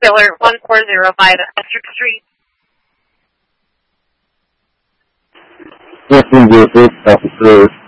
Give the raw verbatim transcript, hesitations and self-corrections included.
Killer one four zero five Essex Street. Yes, one zero six, Alpha Square.